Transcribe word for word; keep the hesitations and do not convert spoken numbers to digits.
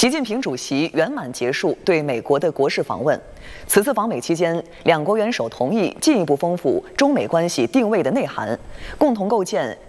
习近平主席圆满结束对美国的国事访问。此次访美期间，两国元首同意进一步丰富中美关系定位的内涵，共同构建